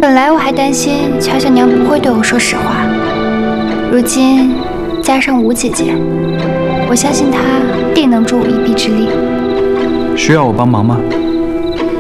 本来我还担心乔小娘不会对我说实话，如今加上吴姐姐，我相信她定能助我一臂之力。 需要我帮忙吗？